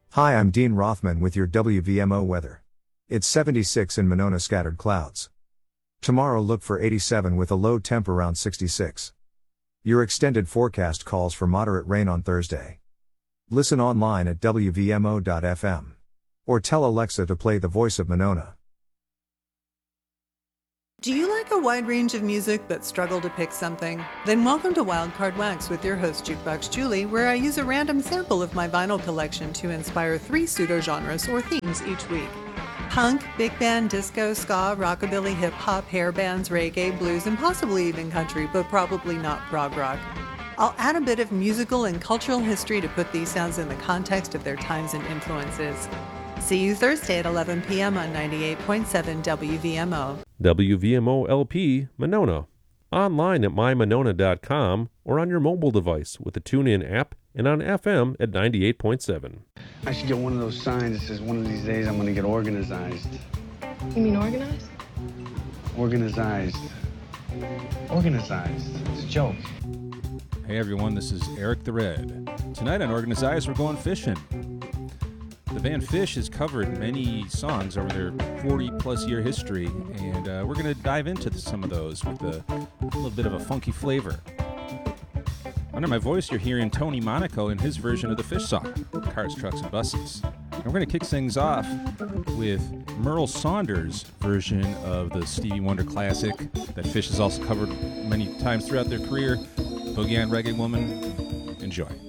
Hi, I'm Dean Rothman with your WVMO weather. It's 76 in Monona, scattered clouds. Tomorrow look for 87 with a low temp around 66. Your extended forecast calls for moderate rain on Thursday. Listen online at WVMO.fm. Or tell Alexa to play The Voice of Monona. Do you like a wide range of music but struggle to pick something? Then welcome to Wildcard Wax with your host Jukebox Julie, where I use a random sample of my vinyl collection to inspire 3 pseudo-genres or themes each week. Punk, big band, disco, ska, rockabilly, hip-hop, hair bands, reggae, blues, and possibly even country, but probably not prog rock. I'll add a bit of musical and cultural history to put these sounds in the context of their times and influences. See you Thursday at 11 p.m. on 98.7 WVMO. WVMO LP, Monona. Online at mymonona.com or on your mobile device with the TuneIn app and on FM at 98.7. I should get one of those signs that says one of these days I'm going to get organized. You mean organized? Organized. It's a joke. Hey everyone, this is Eric the Red. Tonight on Organized, we're going fishing. The band Phish has covered many songs over their 40-plus year history, and we're going to dive into some of those with a little bit of a funky flavor. Under my voice, you're hearing Tony Monaco in his version of the Phish song, Cars, Trucks, and Buses. And we're going to kick things off with Merle Saunders' version of the Stevie Wonder classic that Phish has also covered many times throughout their career, Boogie on Reggae Woman. Enjoy.